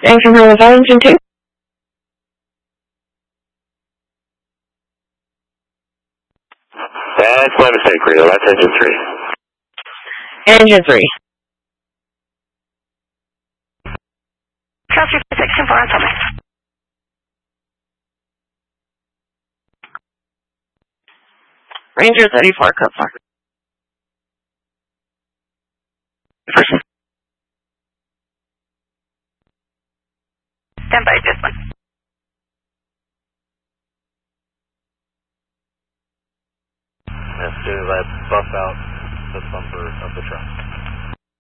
Engine room of engine 2. That's my mistake, Rito. That's engine 3. Engine 3. Chelsea 624 on something. Ranger 34, code 4. Person. Stand by, just one. As soon as I buff out the bumper of the truck.